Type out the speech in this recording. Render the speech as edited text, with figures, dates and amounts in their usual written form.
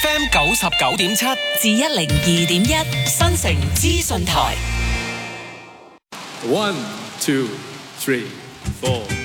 FM 99.7 至102.1新城資訊台。 1, 2, 3, 4